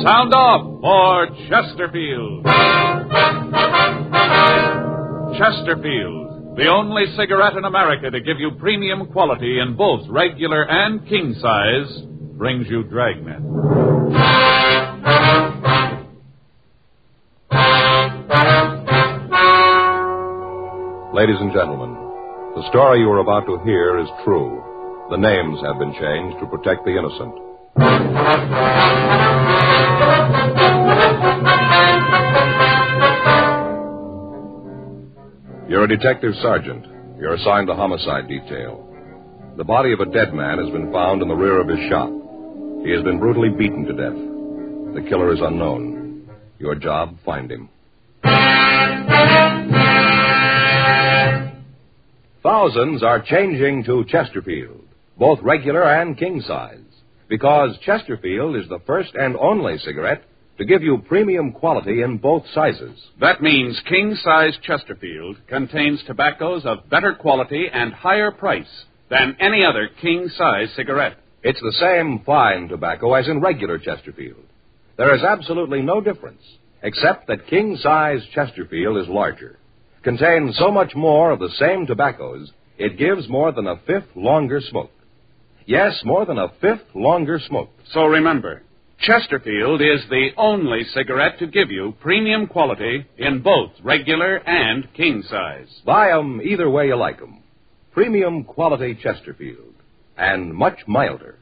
Sound off for Chesterfield. Chesterfield, the only cigarette in America to give you premium quality in both regular and king size, brings you Dragnet. Ladies and gentlemen, the story you are about to hear is true. The names have been changed to protect the innocent. You're a detective sergeant. You're assigned to homicide detail. The body of a dead man has been found in the rear of his shop. He has been brutally beaten to death. The killer is unknown. Your job, find him. Thousands are changing to Chesterfield, both regular and king size, because Chesterfield is the first and only cigarette to give you premium quality in both sizes. That means king-size Chesterfield contains tobaccos of better quality and higher price than any other king-size cigarette. It's the same fine tobacco as in regular Chesterfield. There is absolutely no difference, except that king-size Chesterfield is larger, contains so much more of the same tobaccos, it gives more than a fifth longer smoke. Yes, more than a fifth longer smoke. So remember, Chesterfield is the only cigarette to give you premium quality in both regular and king size. Buy 'em either way you like 'em. Premium quality Chesterfield, and much milder.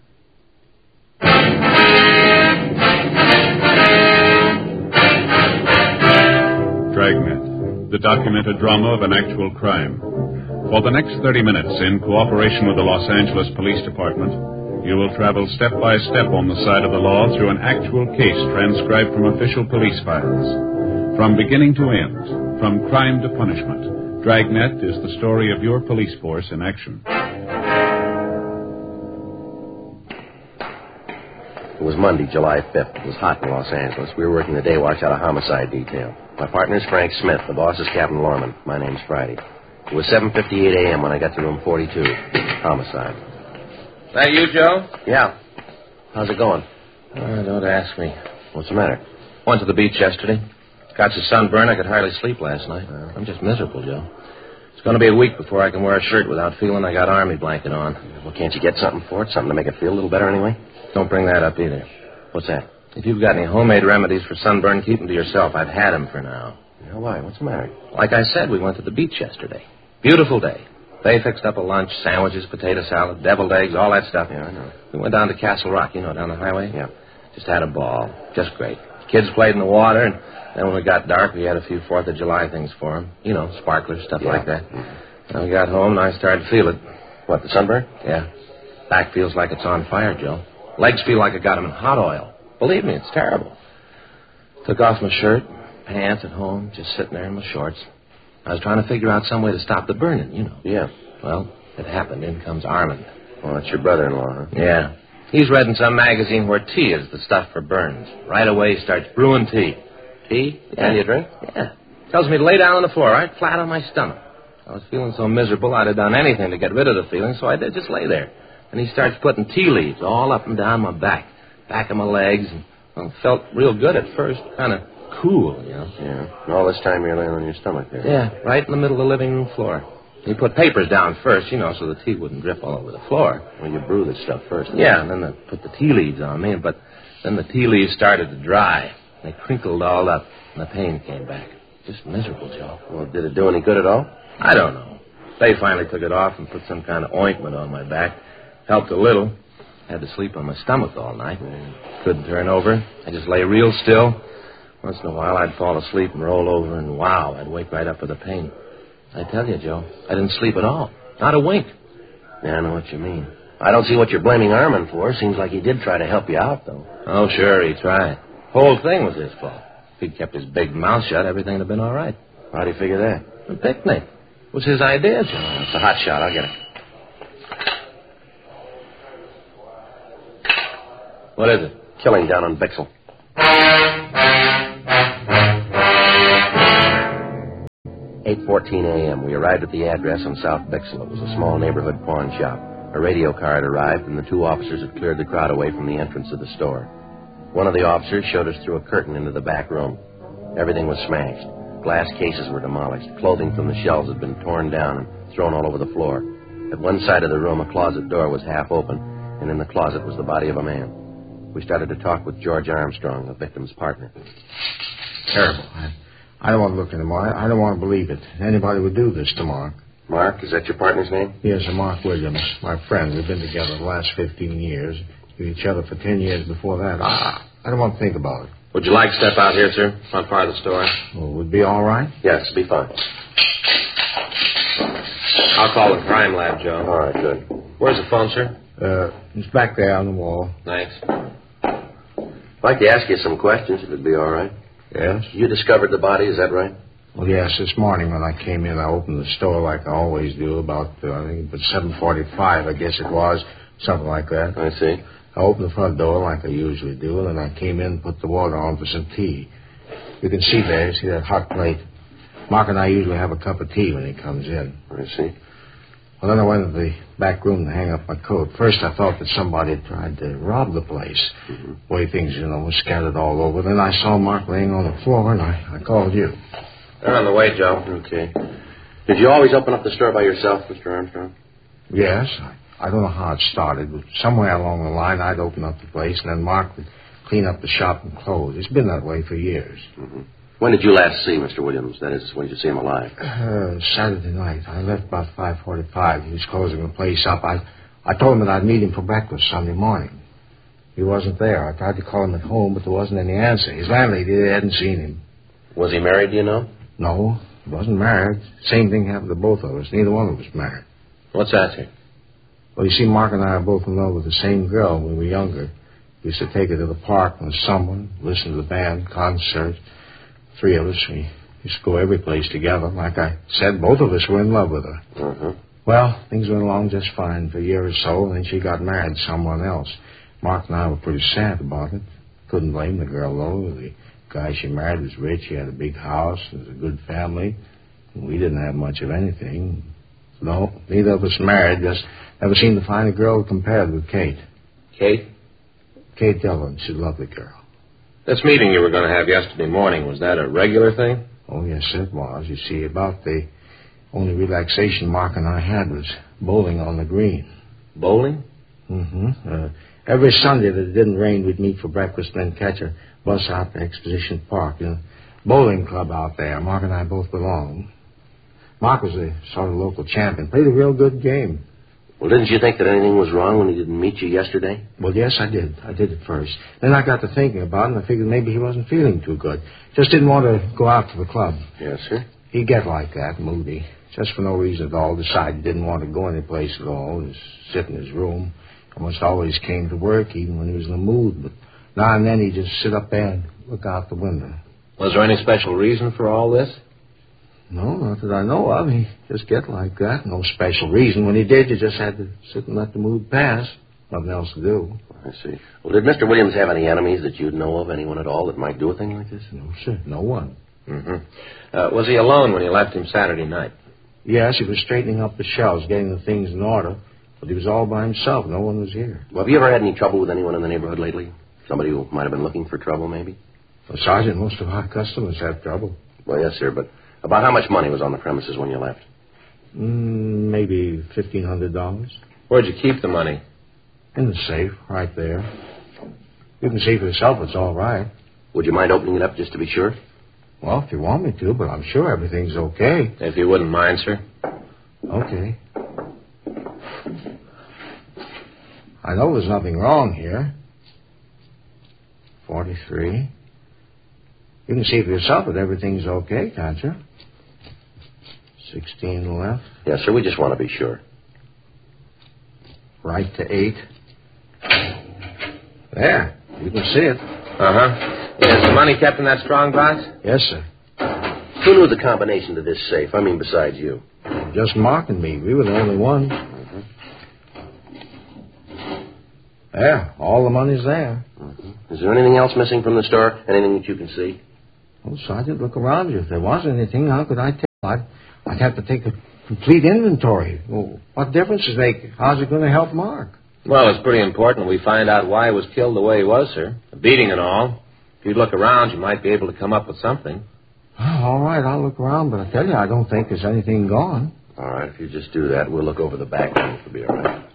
Dragnet, the documented drama of an actual crime. For the next 30 minutes, in cooperation with the Los Angeles Police Department, you will travel step by step on the side of the law through an actual case transcribed from official police files. From beginning to end, from crime to punishment, Dragnet is the story of your police force in action. It was Monday, July 5th. It was hot in Los Angeles. We were working the day watch out of homicide detail. My partner's Frank Smith. The boss is Captain Lorman. My name's Friday. It was 7:58 a.m. when I got to room 42. Homicide. That you, Joe? Yeah. How's it going? Don't ask me. What's the matter? Went to the beach yesterday. Got so sunburned I could hardly sleep last night. I'm just miserable, Joe. It's going to be a week before I can wear a shirt without feeling I got army blanket on. Well, can't you get something for it? Something to make it feel a little better anyway? Don't bring that up either. What's that? If you've got any homemade remedies for sunburn, keep them to yourself. I've had them for now. Yeah, why? What's the matter? Like I said, we went to the beach yesterday. Beautiful day. They fixed up a lunch, sandwiches, potato salad, deviled eggs, all that stuff. Yeah, I know. We went down to Castle Rock, down the highway. Yeah. Just had a ball. Just great. Kids played in the water, and then when it got dark, we had a few 4th of July things for them. Sparklers, stuff like that. Mm-hmm. Then we got home, and I started to feel it. What, the sunburn? Yeah. Back feels like it's on fire, Joe. Legs feel like I got them in hot oil. Believe me, it's terrible. Took off my shirt, pants at home, just sitting there in my shorts. I was trying to figure out some way to stop the burning, Yeah. Well, it happened. In comes Armand. Well, that's your brother-in-law, huh? Yeah. He's read in some magazine where tea is the stuff for burns. Right away, he starts brewing tea. Tea? Yeah. You drink? Yeah. Tells me to lay down on the floor, right flat on my stomach. I was feeling so miserable, I'd have done anything to get rid of the feeling, so I did just lay there. And he starts putting tea leaves all up and down my back of my legs, and felt real good at first, kind of cool, Yeah. And all this time you're laying on your stomach there. Yeah, right in the middle of the living room floor. He put papers down first, so the tea wouldn't drip all over the floor. Well, you brew this stuff first. Yeah, and then they put the tea leaves on me, but then the tea leaves started to dry. They crinkled all up, and the pain came back. Just miserable, Joe. Well, did it do any good at all? I don't know. They finally took it off and put some kind of ointment on my back. Helped a little. Had to sleep on my stomach all night. Couldn't turn over. I just lay real still. Once in a while, I'd fall asleep and roll over, and wow, I'd wake right up with the pain. I tell you, Joe, I didn't sleep at all. Not a wink. Yeah, I know what you mean. I don't see what you're blaming Armand for. Seems like he did try to help you out, though. Oh, sure, he tried. Whole thing was his fault. If he'd kept his big mouth shut, everything would have been all right. How'd he figure that? A picnic. It was his idea, Joe. It's a hot shot. I'll get it. What is it? Killing down on Bixel. 8:14 a.m. We arrived at the address on South Bixel. It was a small neighborhood pawn shop. A radio car had arrived, and the two officers had cleared the crowd away from the entrance of the store. One of the officers showed us through a curtain into the back room. Everything was smashed. Glass cases were demolished. Clothing from the shelves had been torn down and thrown all over the floor. At one side of the room, a closet door was half open, and in the closet was the body of a man. We started to talk with George Armstrong, the victim's partner. Terrible. I don't want to look anymore. I don't want to believe it. Anybody would do this to Mark. Mark, is that your partner's name? Yes, Mark Williams, my friend. We've been together the last 15 years. Knew each other for 10 years before that. I don't want to think about it. Would you like to step out here, sir? Front part of the store? Well, would it be all right? Yes, be fine. I'll call the crime lab, Joe. All right, good. Where's the phone, sir? It's back there on the wall. Thanks. I'd like to ask you some questions, if it'd be all right. Yes? You discovered the body, is that right? Well, yes, this morning when I came in, I opened the store like I always do, about, I think, but 7:45, I guess it was, something like that. I see. I opened the front door like I usually do, and then I came in and put the water on for some tea. You can see there, you see that hot plate? Mark and I usually have a cup of tea when he comes in. I see. Well, then I went to the back room to hang up my coat. First, I thought that somebody had tried to rob the place. Mm-hmm. The way things, were scattered all over. Then I saw Mark laying on the floor, and I called you. They're on the way, Joe. Okay. Did you always open up the store by yourself, Mr. Armstrong? Yes. I don't know how it started, but somewhere along the line, I'd open up the place, and then Mark would clean up the shop and close. It's been that way for years. Mm-hmm. When did you last see Mr. Williams? That is, when did you see him alive? Saturday night. I left about 5:45. He was closing the place up. I told him that I'd meet him for breakfast Sunday morning. He wasn't there. I tried to call him at home, but there wasn't any answer. His landlady hadn't seen him. Was he married, do you know? No, he wasn't married. Same thing happened to both of us. Neither one of us married. What's that, sir? Well, you see, Mark and I are both in love with the same girl when we were younger. We used to take her to the park in the summer, listen to the band, concerts. Three of us, we used to go every place together. Like I said, both of us were in love with her. Mm-hmm. Well, things went along just fine for a year or so, and then she got married to someone else. Mark and I were pretty sad about it. Couldn't blame the girl, though. The guy she married was rich. He had a big house. It was a good family. We didn't have much of anything. No, neither of us married. Just never seemed to find a girl compared with Kate. Kate? Kate Dillon. She's a lovely girl. This meeting you were going to have yesterday morning, was that a regular thing? Oh, yes, it was. You see, about the only relaxation Mark and I had was bowling on the green. Bowling? Mm-hmm. Every Sunday that it didn't rain, we'd meet for breakfast and then catch a bus out to Exposition Park. Bowling club out there. Mark and I both belonged. Mark was a sort of local champion. Played a real good game. Well, didn't you think that anything was wrong when he didn't meet you yesterday? Well, yes, I did. I did at first. Then I got to thinking about it, and I figured maybe he wasn't feeling too good. Just didn't want to go out to the club. Yes, sir. He'd get like that, moody. Just for no reason at all. Decided he didn't want to go anyplace at all. Just sit in his room. Almost always came to work, even when he was in the mood. But now and then he'd just sit up there and look out the window. Was there any special reason for all this? No, not that I know of. He just get like that. No special reason. When he did, you just had to sit and let the mood pass. Nothing else to do. I see. Well, did Mr. Williams have any enemies that you'd know of? Anyone at all that might do a thing like this? No, sir. No one. Mm-hmm. Was he alone when you left him Saturday night? Yes, he was straightening up the shelves, getting the things in order. But he was all by himself. No one was here. Well, have you ever had any trouble with anyone in the neighborhood lately? Somebody who might have been looking for trouble, maybe? Well, Sergeant, most of our customers have trouble. Well, yes, sir, but about how much money was on the premises when you left? Maybe $1,500. Where'd you keep the money? In the safe, right there. You can see for yourself it's all right. Would you mind opening it up just to be sure? Well, if you want me to, but I'm sure everything's okay. If you wouldn't mind, sir. Okay. I know there's nothing wrong here. 43. You can see for yourself that everything's okay, can't you? 16 left. Yes, sir, we just want to be sure. Right to 8. There. You can see it. Uh-huh. Is the money kept in that strong box? Yes, sir. Who knew the combination to this safe? I mean, besides you. Just Mark and me. We were the only ones. Mm-hmm. There. All the money's there. Mm-hmm. Is there anything else missing from the store? Anything that you can see? Well, Sergeant, look around you. If there was anything, how could I tell? I'd have to take a complete inventory. Well, what difference does it make? How's it going to help Mark? Well, it's pretty important we find out why he was killed the way he was, sir. The beating and all. If you look around, you might be able to come up with something. Oh, all right, I'll look around, but I tell you, I don't think there's anything gone. All right, if you just do that, we'll look over the back room. It'll be all right.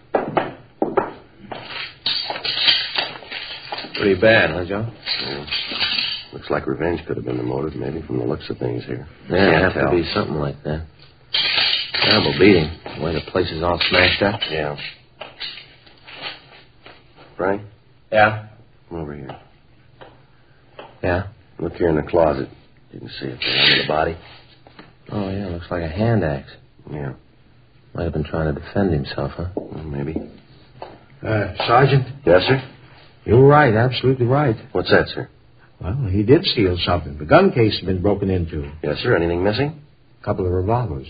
Pretty bad, huh, Joe? Yeah. Looks like revenge could have been the motive, maybe, from the looks of things here. Yeah, it'd have tell. to be something like that. Terrible beating. The way the place is all smashed up. Yeah. Frank, Yeah? come over here. Yeah? Look here in the closet. You can see it there under the body. Oh, yeah, looks like a hand axe. Yeah. Might have been trying to defend himself, huh? Well, maybe. Sergeant, Yes, sir? you're right, absolutely right. What's that, sir? Well, he did steal something. The gun case has been broken into. Yes, sir. Anything missing? A couple of revolvers.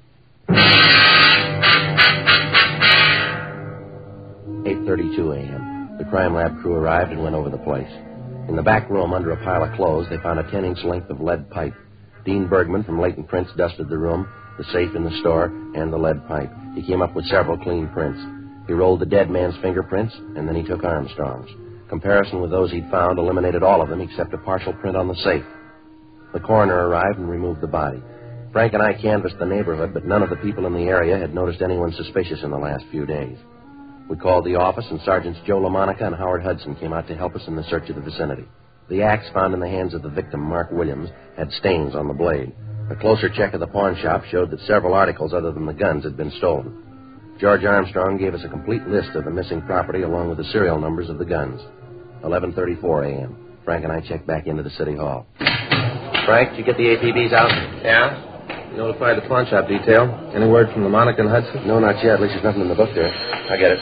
8:32 a.m. The crime lab crew arrived and went over the place. In the back room, under a pile of clothes, they found a 10-inch length of lead pipe. Dean Bergman from Leighton Prince dusted the room, the safe in the store, and the lead pipe. He came up with several clean prints. He rolled the dead man's fingerprints, and then he took Armstrong's. Comparison with those he'd found eliminated all of them except a partial print on the safe. The coroner arrived and removed the body. Frank and I canvassed the neighborhood, but none of the people in the area had noticed anyone suspicious in the last few days. We called the office, and Sergeants Joe LaMonica and Howard Hudson came out to help us in the search of the vicinity. The axe found in the hands of the victim, Mark Williams, had stains on the blade. A closer check of the pawn shop showed that several articles other than the guns had been stolen. George Armstrong gave us a complete list of the missing property along with the serial numbers of the guns. 11:34 a.m. Frank and I checked back into the city hall. Frank, did you get the APBs out? Yeah? Notified the pawn shop detail. Any word from LaMonica and Hudson? No, not yet. At least there's nothing in the book there. I get it.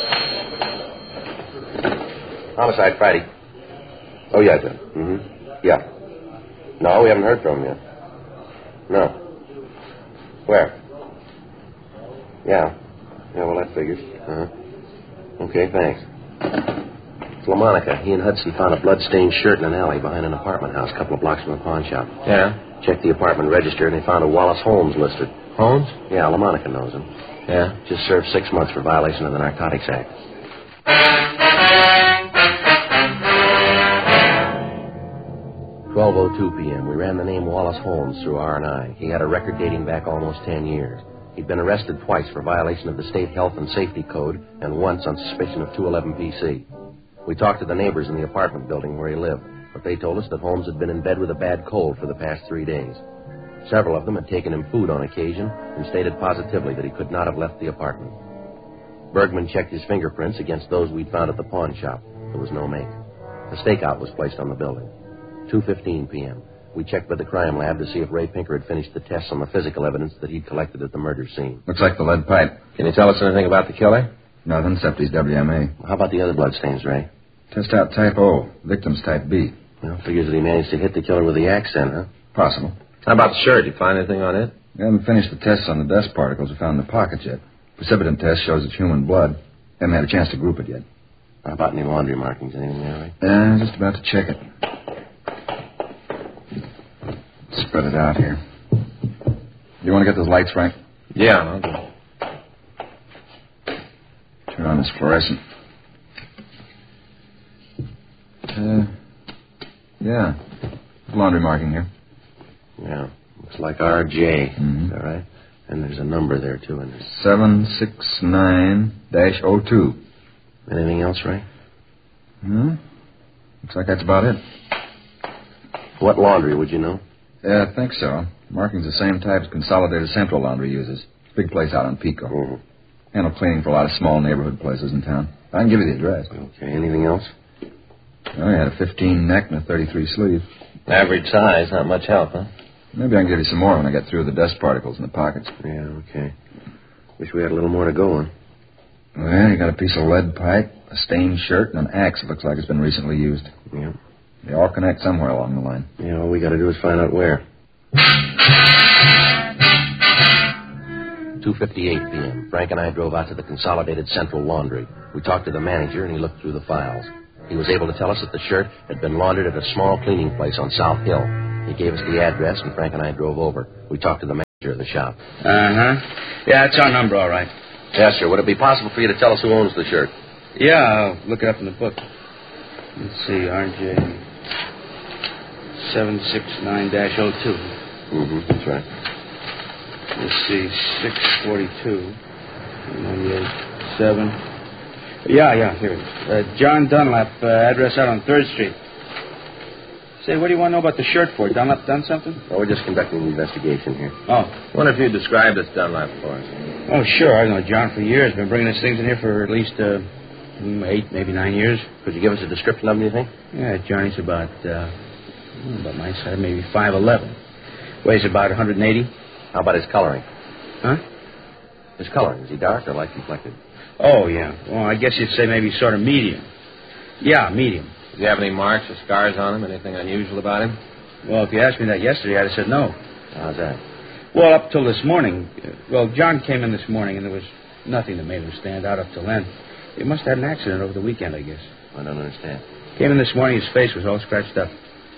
Homicide Friday. Oh, yeah, John. Mm-hmm. Yeah. No, we haven't heard from him yet. No. Where? Yeah. Yeah, well, that figures. Uh-huh. Okay, thanks. It's LaMonica. He and Hudson found a blood-stained shirt in an alley behind an apartment house a couple of blocks from the pawn shop. Yeah? Checked the apartment register, and they found a Wallace Holmes listed. Holmes? Yeah, LaMonica knows him. Yeah? Just served 6 months for violation of the Narcotics Act. "12:02 p.m. We ran the name Wallace Holmes through R&I. He had a record dating back almost 10 years. He'd been arrested twice for violation of the State Health and Safety Code and once on suspicion of 211 PC. We talked to the neighbors in the apartment building where he lived, but they told us that Holmes had been in bed with a bad cold for the past 3 days. Several of them had taken him food on occasion and stated positively that he could not have left the apartment. Bergman checked his fingerprints against those we'd found at the pawn shop. There was no make. A stakeout was placed on the building. 2:15 p.m. We checked with the crime lab to see if Ray Pinker had finished the tests on the physical evidence that he'd collected at the murder scene. Looks like the lead pipe. Can you tell us anything about the killer? Nothing except his WMA. How about the other bloodstains, Ray? Test out type O. Victim's type B. Well, figures that he managed to hit the killer with the axe then, huh? Possible. How about the shirt? Did you find anything on it? We haven't finished the tests on the dust particles we found in the pockets yet. Precipitin test shows it's human blood. Haven't had a chance to group it yet. How about any laundry markings? Anything there, Ray? Just about to check it. Spread it out here. You want to get those lights, Frank? Yeah, I'll do it. Turn on this fluorescent. Yeah. Laundry marking here. Yeah. Looks like RJ. Mm-hmm. Is that right? And there's a number there, too, in it. 769-02. Anything else, Ray? Looks like that's about it. What laundry, would you know? Yeah, I think so. Marking's the same type as Consolidated Central Laundry uses. Big place out on Pico. Mm-hmm. Handle cleaning for a lot of small neighborhood places in town. I can give you the address. Okay, anything else? Oh, he had a 15 neck and a 33 sleeve. Average size, not much help, huh? Maybe I can give you some more when I get through the dust particles in the pockets. Yeah, okay. Wish we had a little more to go on. Well, you got a piece of lead pipe, a stained shirt, and an axe that looks like it's been recently used. Yeah. They all connect somewhere along the line. Yeah, all we got to do is find out where. 2:58 p.m. Frank and I drove out to the Consolidated Central Laundry. We talked to the manager, and he looked through the files. He was able to tell us that the shirt had been laundered at a small cleaning place on South Hill. He gave us the address, and Frank and I drove over. We talked to the manager of the shop. Uh-huh. Yeah, it's our number, all right. Yes, sir. Would it be possible for you to tell us who owns the shirt? Yeah, I'll look it up in the book. Let's see, RJ 769-02. That's right. Let's see, 642. 187. Yeah, here it is. John Dunlap, address out on 3rd Street. Say, what do you want to know about the shirt for? Dunlap done something? Oh, we're just conducting an investigation here. Oh. I wonder if you'd describe this Dunlap for us. Oh, sure. I've known John for years. Been bringing these things in here for at least 8, maybe 9 years. Could you give us a description of him, do you think? Yeah, Johnny's about my size, maybe 5'11". Weighs about 180. How about his coloring? Huh? His coloring. Is he dark or light complected? Oh, yeah. Well, I guess you'd say maybe sort of medium. Yeah, medium. Does he have any marks or scars on him? Anything unusual about him? Well, if you asked me that yesterday, I'd have said no. How's that? Well, up till this morning. Well, John came in this morning, and there was nothing that made him stand out up till then. He must have had an accident over the weekend, I guess. I don't understand. Came in this morning, his face was all scratched up.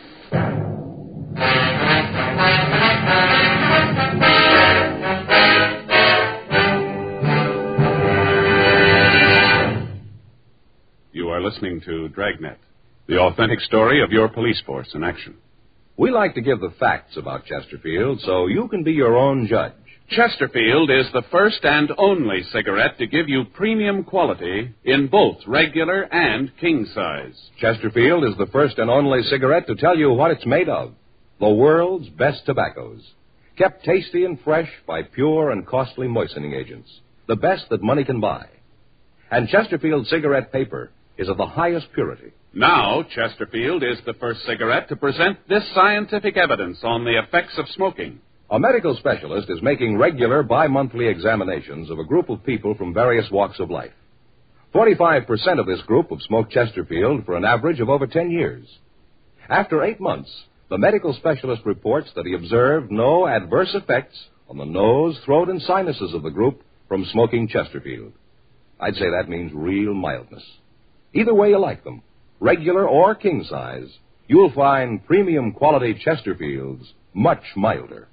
You are listening to Dragnet, the authentic story of your police force in action. We like to give the facts about Chesterfield so you can be your own judge. Chesterfield is the first and only cigarette to give you premium quality in both regular and king size. Chesterfield is the first and only cigarette to tell you what it's made of. The world's best tobaccos. Kept tasty and fresh by pure and costly moistening agents. The best that money can buy. And Chesterfield cigarette paper is of the highest purity. Now, Chesterfield is the first cigarette to present this scientific evidence on the effects of smoking. A medical specialist is making regular bi-monthly examinations of a group of people from various walks of life. 45% of this group have smoked Chesterfield for an average of over 10 years. After 8 months, the medical specialist reports that he observed no adverse effects on the nose, throat, and sinuses of the group from smoking Chesterfield. I'd say that means real mildness. Either way you like them, regular or king size, you'll find premium quality Chesterfields much milder.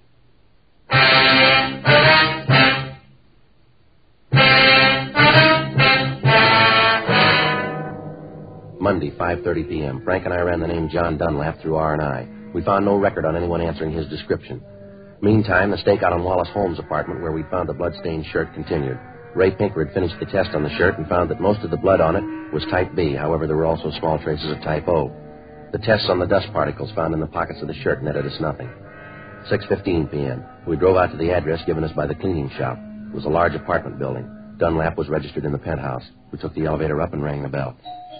Monday, 5:30 p.m. Frank and I ran the name John Dunlap through R&I. We found no record on anyone answering his description. Meantime, the stakeout on Wallace Holmes' apartment where we found the blood-stained shirt continued. Ray Pinker had finished the test on the shirt and found that most of the blood on it was type B. However, there were also small traces of type O. The tests on the dust particles found in the pockets of the shirt netted us nothing. 6:15 p.m. We drove out to the address given us by the cleaning shop. It was a large apartment building. Dunlap was registered in the penthouse. We took the elevator up and rang the bell.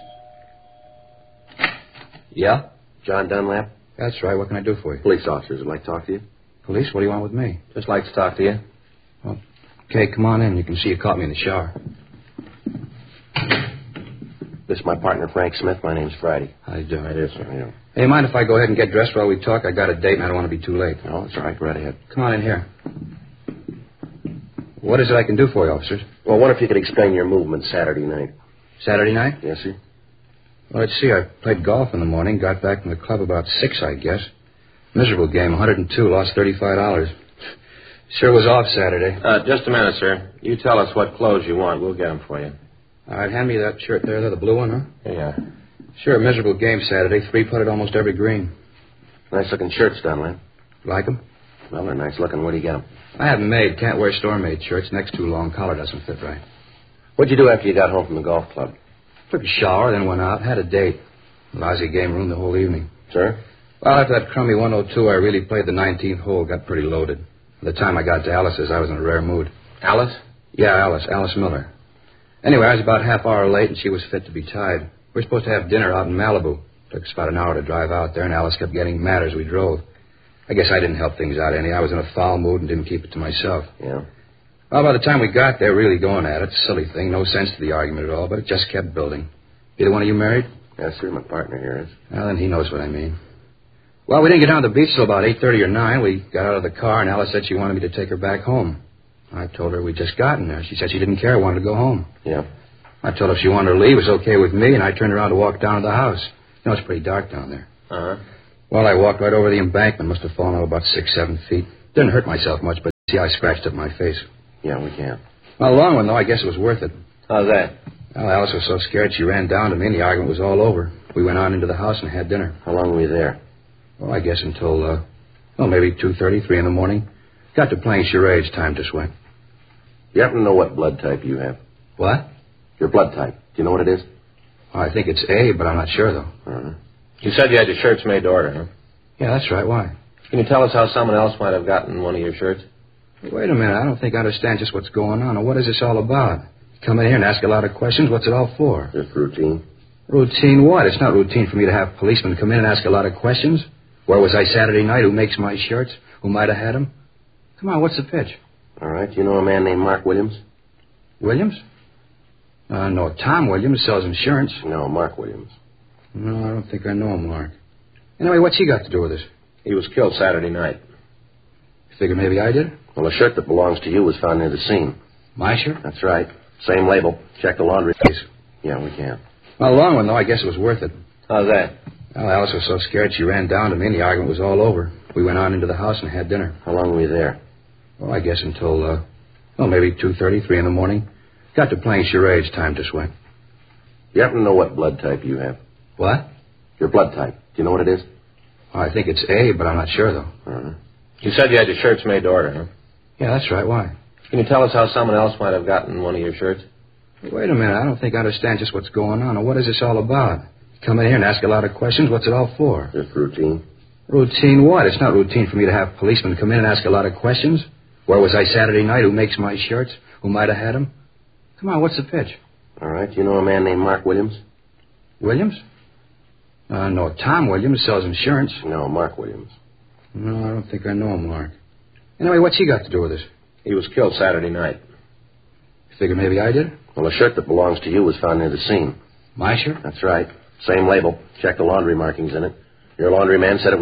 Yeah? John Dunlap? That's right. What can I do for you? Police officers would like to talk to you. Police? What do you want with me? Just like to talk to you. Okay, come on in. You can see you caught me in the shower. This is my partner, Frank Smith. My name's Friday. How you doing? It is, sir. Yeah. Hey, mind if I go ahead and get dressed while we talk? I got a date and I don't want to be too late. No, it's all right. Go right ahead. Come on in here. What is it I can do for you, officers? Well, what if you could explain your movement Saturday night? Saturday night? Yes, sir. Well, let's see. I played golf in the morning, got back from the club about 6, I guess. Miserable game, 102, lost $35. Sure was off Saturday. Just a minute, sir. You tell us what clothes you want. We'll get them for you. All right, hand me that shirt there, the blue one, huh? Yeah. Sure, miserable game Saturday. 3-putted almost every green. Nice-looking shirts, Dunlap. Like 'em? Well, they're nice-looking. Where do you get them? I have 'em made. Can't wear store-made shirts. Neck's too long. Collar doesn't fit right. What'd you do after you got home from the golf club? Took a shower, then went out. Had a date. Lousy game, ruined the whole evening. Sir? Well, after that crummy 102, I really played the 19th hole. Got pretty loaded. By the time I got to Alice's, I was in a rare mood. Alice? Yeah, Alice Miller. Anyway, I was about half hour late, and she was fit to be tied. We were supposed to have dinner out in Malibu. Took us about an hour to drive out there, and Alice kept getting mad as we drove. I guess I didn't help things out any. I was in a foul mood and didn't keep it to myself. Yeah? Well, by the time we got there, really going at it, silly thing, no sense to the argument at all, but it just kept building. Either one of you married? Yes, sir. My partner here is. Well, then he knows what I mean. Well, we didn't get down to the beach till about 8:30 or 9. We got out of the car, and Alice said she wanted me to take her back home. I told her we'd just gotten there. She said she didn't care, wanted to go home. Yeah. I told her if she wanted to leave, it was okay with me, and I turned around to walk down to the house. You know, it's pretty dark down there. Uh-huh. Well, I walked right over the embankment. Must have fallen over about 6-7 feet. Didn't hurt myself much, but see, I scratched up my face. Yeah, we can. Well, a long one, though. I guess it was worth it. How's that? Well, Alice was so scared she ran down to me and the argument was all over. We went on into the house and had dinner. How long were you there? Well, I guess until, maybe 2:30, 3 in the morning. Got to playing charades, time to sweat. You happen to know what blood type you have? What? Your blood type. Do you know what it is? Oh, I think it's A, but I'm not sure, though. Uh-huh. You said you had your shirts made to order, huh? Yeah, that's right. Why? Can you tell us how someone else might have gotten one of your shirts? Wait a minute. I don't think I understand just what's going on. Or what is this all about? Come in here and ask a lot of questions. What's it all for? Just routine. Routine what? It's not routine for me to have policemen come in and ask a lot of questions. Where was I Saturday night? Who makes my shirts? Who might have had them? Come on, what's the pitch? All right. You know a man named Mark Williams? Williams? No, Tom Williams sells insurance. No, Mark Williams. No, I don't think I know him, Mark. Anyway, what's he got to do with this? He was killed Saturday night. You figure maybe I did? Well, the shirt that belongs to you was found near the scene. My shirt? That's right. Same label. Check the laundry case. Yeah, we can. Well, a long one, though. I guess it was worth it. How's that? Well, Alice was so scared she ran down to me and the argument was all over. We went on into the house and had dinner. How long were you there? Well, I guess until, maybe 2:30, 3 in the morning. Got to playing charades, time to sweat. You happen to know what blood type you have? What? Your blood type. Do you know what it is? Oh, I think it's A, but I'm not sure, though. Uh-huh. You said you had your shirts made to order, huh? Yeah, that's right. Why? Can you tell us how someone else might have gotten one of your shirts? Wait a minute. I don't think I understand just what's going on. Or what is this all about? Come in here and ask a lot of questions. What's it all for? Just routine. Routine what? It's not routine for me to have policemen come in and ask a lot of questions. Where was I Saturday night? Who makes my shirts? Who might have had them? Come on, what's the pitch? All right. You know a man named Mark Williams? Williams? No, Tom Williams sells insurance. No, Mark Williams. No, I don't think I know him, Mark. Anyway, what's he got to do with this? He was killed Saturday night. You figure maybe I did? Well, the shirt that belongs to you was found near the scene. My shirt? That's right. Same label. Check the laundry markings in it. Your laundryman said it